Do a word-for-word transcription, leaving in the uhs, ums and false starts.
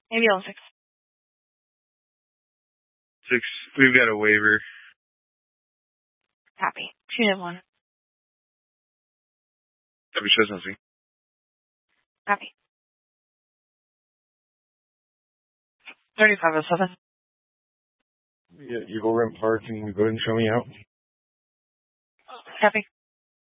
Maybe on six. Six. We've got a waiver. Copy. Two to one. Copy, shows nothing. Copy. Thirty-five oh seven. Yeah, Eagle Rim Park. Can you go ahead and show me out? Copy.